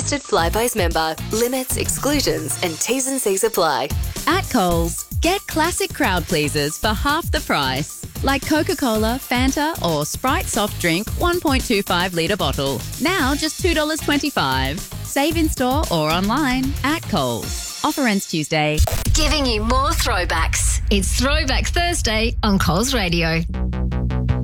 trusted Flybuys member. Limits, exclusions and T's and C's apply. At Coles, get classic crowd pleasers for half the price. Like Coca-Cola, Fanta or Sprite soft drink 1.25 litre bottle. Now just $2.25. Save in store or online at Coles. Offer ends Tuesday. Giving you more throwbacks. It's Throwback Thursday on Coles Radio.